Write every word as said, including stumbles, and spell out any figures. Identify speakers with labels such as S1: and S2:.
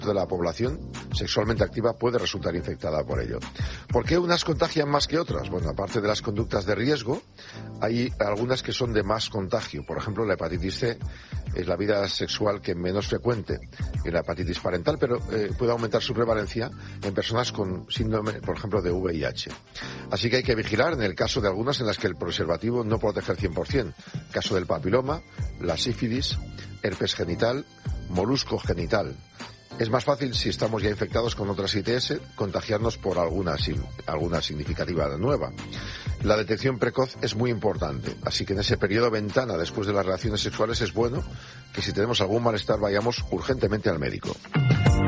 S1: de la población sexualmente activa puede resultar infectada por ello. ¿Por qué unas contagian más que otras? Bueno, aparte de las conductas de riesgo, hay algunas que son de más contagio. Por ejemplo, la hepatitis C es la vida sexual que menos frecuente que la hepatitis parental, pero eh, puede aumentar su prevalencia en personas con síndrome, por ejemplo, de V I H. Así que hay que vigilar en el caso de algunas en las que el preservativo no protege al cien por cien. Caso del papiloma, la sífilis, herpes genital, molusco genital. Es más fácil, si estamos ya infectados con otras I T S, contagiarnos por alguna, alguna significativa nueva. La detección precoz es muy importante, así que en ese periodo ventana después de las relaciones sexuales es bueno que si tenemos algún malestar vayamos urgentemente al médico.